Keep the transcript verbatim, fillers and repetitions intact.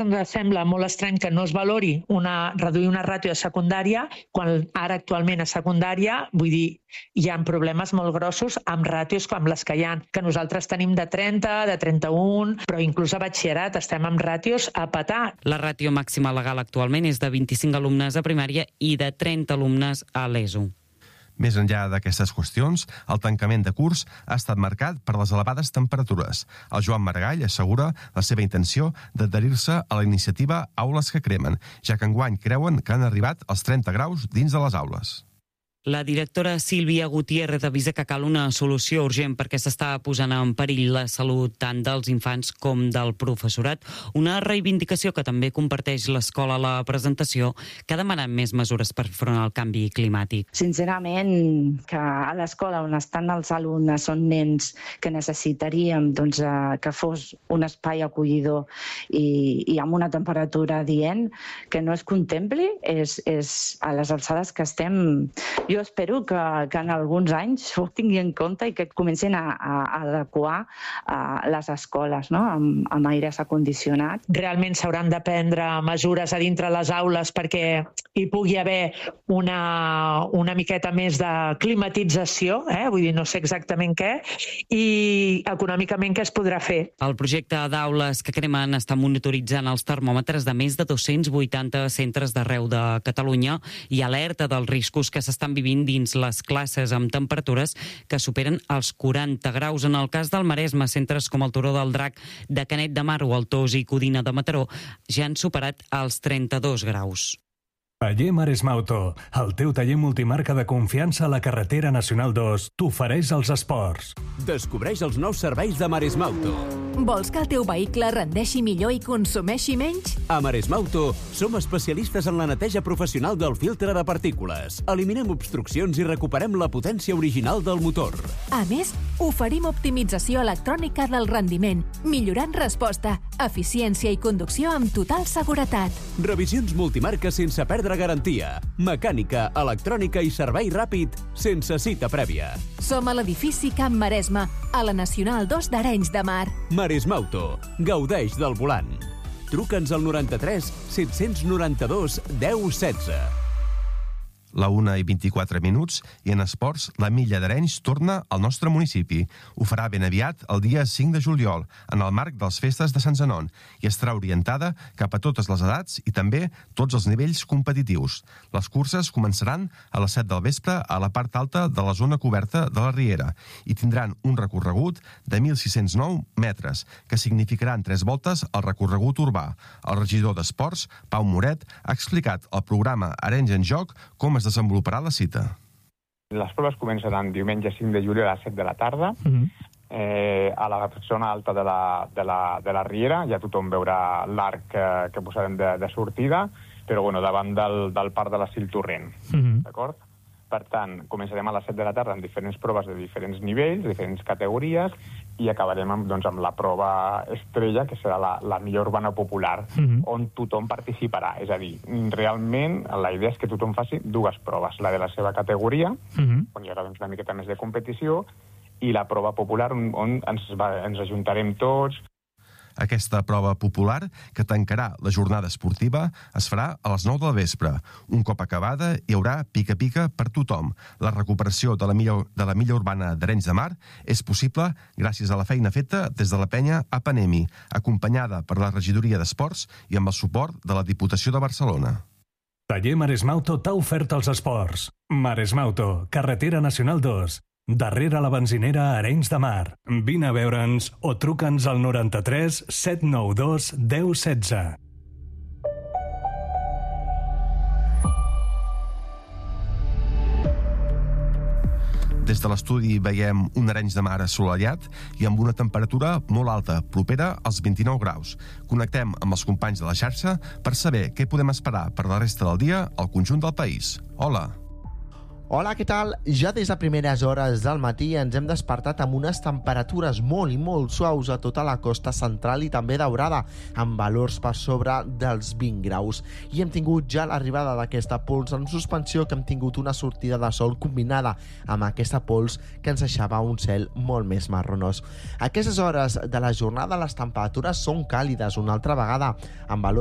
Ens sembla molt estrany que no es valori una, reduir una ràtio de secundària quan ara actualment a secundària, vull dir, hi ha problemes molt grossos amb ràtios com les que hi ha, que nosaltres tenim de trenta, de trenta-un, però inclús a batxillerat estem amb ràtios a petar. La ràtio màxima legal actualment és de vint-i-cinc alumnes a primària i de trenta alumnes a l'ESO. Més enllà d'aquestes qüestions, el tancament de curs ha estat marcat per les elevades temperatures. El Joan Maragall assegura la seva intenció d'adherir-se a la iniciativa Aules que cremen, ja que enguany creuen que han arribat als trenta graus dins de les aules. La directora Sílvia Gutiérrez avisa que cal una solució urgent perquè s'està posant en perill la salut tant dels infants com del professorat. Una reivindicació que també comparteix l'escola a la presentació, que ha demanat més mesures per front al canvi climàtic. Sincerament, que a l'escola on estan els alumnes són nens que necessitaríem doncs, que fos un espai acollidor i, i amb una temperatura dient que no es contempli, és, és a les alçades que estem. Jo espero que, que en alguns anys ho tingui en compte i que comencin a, a, a adequar a les escoles, no? amb, amb aires acondicionats. Realment s'hauran de prendre mesures a dintre les aules perquè hi pugui haver una, una miqueta més de climatització, eh? Vull dir, no sé exactament què, i econòmicament què es podrà fer. El projecte d'Aules que cremen està monitoritzant els termòmetres de més de dos-cents vuitanta centres d'arreu de Catalunya i alerta dels riscos que s'estan vivint dins les classes amb temperatures que superen els quaranta graus. En el cas del Maresme, centres com el Turó del Drac de Canet de Mar o el Tos i Codina de Mataró ja han superat els trenta-dos graus. Taller Maresme Auto, el teu taller multimarca de confiança a la carretera Nacional dos, t'ofereix els esports. Descobreix els nous serveis de Maresme Auto. Vols que el teu vehicle rendeixi millor i consumeixi menys? A Maresme Auto som especialistes en la neteja professional del filtre de partícules. Eliminem obstruccions i recuperem la potència original del motor. A més, oferim optimització electrònica del rendiment, millorant resposta, eficiència i conducció amb total seguretat. Revisions multimarca sense perdre garantia, mecànica, electrònica i servei ràpid sense cita prèvia. Som a l'edifici Camp Maresme, a la Nacional dos d'Arenys de Mar. Maresme Auto, gaudeix del volant. Truca'ns al noranta-tres set-cents noranta-dos deu setze. La una i vint-i-quatre minuts i en esports la Milla d'Arenys torna al nostre municipi. Ho farà ben aviat el dia cinc de juliol en el marc de les festes de Sant Zenon i estarà orientada cap a totes les edats i també tots els nivells competitius. Les curses començaran a les set del vespre a la part alta de la zona coberta de la Riera i tindran un recorregut de mil sis-cents nou metres que significaran tres voltes al recorregut urbà. El regidor d'Esports, Pau Moret, ha explicat al programa Arenys en Joc com es desenvoluparà la cita. Les proves començaran diumenge cinc de juliol a les set de la tarda. Uh-huh. eh, a la zona alta de la, de la, de la Riera. Ja tothom veurà l'arc que, que posarem de, de sortida, però bueno, davant del, del parc de la Siltorrent. Uh-huh. D'acord? Per tant, començarem a les set de la tarda amb diferents proves de diferents nivells, diferents categories, i acabarem amb, doncs, amb la prova estrella, que serà la, la millor urbana popular, uh-huh. on tothom participarà. És a dir, realment la idea és que tothom faci dues proves, la de la seva categoria, uh-huh. on hi haurà doncs, una miqueta més de competició, i la prova popular, on, on ens, va, ens ajuntarem tots. Aquesta prova popular, que tancarà la jornada esportiva, es farà a les nou del vespre. Un cop acabada, hi haurà pica-pica per tothom. La recuperació de la milla, de la milla urbana d'Arenys de Mar és possible gràcies a la feina feta des de la penya Apanemi, acompanyada per la regidoria d'Esports i amb el suport de la Diputació de Barcelona. Taller Maresme Auto t'ha ofert els esports. Maresme Auto, carretera Nacional dos. Darrere la benzinera Arenys de Mar. Vine a veure'ns o truca'ns al noranta-tres set nou dos deu setze. Des de l'estudi veiem un Arenys de Mar assolellat i amb una temperatura molt alta, propera als vint-i-nou graus. Connectem amb els companys de la xarxa per saber què podem esperar per la resta del dia al conjunt del país. Hola! Hola, què tal? Ja des de primeres hores del matí ens hem despertat amb unes temperatures molt i molt suaus a tota la costa central i també daurada, amb valors per sobre dels vint graus. I hem tingut ja l'arribada d'aquesta pols en suspensió, que hem tingut una sortida de sol combinada amb aquesta pols que ens deixava un cel molt més marronós. A aquestes hores de la jornada les temperatures són càlides una altra vegada, amb valors